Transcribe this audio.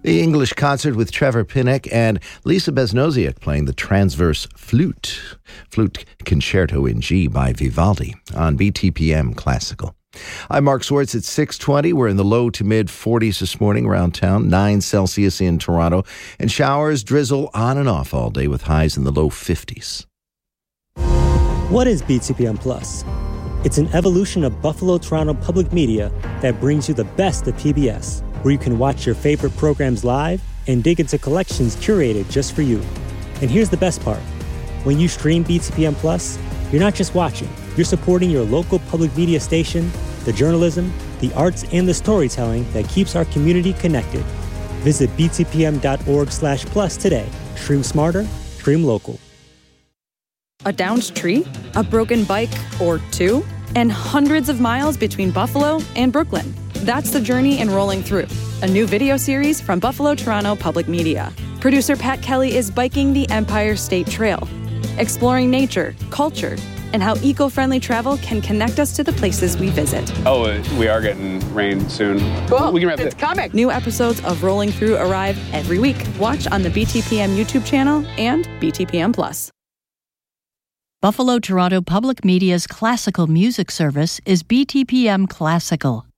The English concert with Trevor Pinnock and Lisa Besnosiak playing the transverse flute concerto in G by Vivaldi on BTPM Classical. I'm Mark Swartz at 6:20. We're in the low to mid 40s this morning around town, 9 Celsius in Toronto, and showers drizzle on and off all day with highs in the low 50s. What is BTPM Plus? It's an evolution of Buffalo Toronto Public Media that brings you the best of PBS, where you can watch your favorite programs live and dig into collections curated just for you. And here's the best part. When you stream BTPM Plus, you're not just watching, you're supporting your local public media station, the journalism, the arts, and the storytelling that keeps our community connected. Visit btpm.org/plus today. Stream smarter, stream local. A downed tree, a broken bike or two, and hundreds of miles between Buffalo and Brooklyn. That's the journey in Rolling Through, a new video series from Buffalo Toronto Public Media. Producer Pat Kelly is biking the Empire State Trail, exploring nature, culture, and how eco-friendly travel can connect us to the places we visit. Oh, we are getting rain soon. Cool. We can wrap it's coming. New episodes of Rolling Through arrive every week. Watch on the BTPM YouTube channel and BTPM Plus. Buffalo Toronto Public Media's classical music service is BTPM Classical.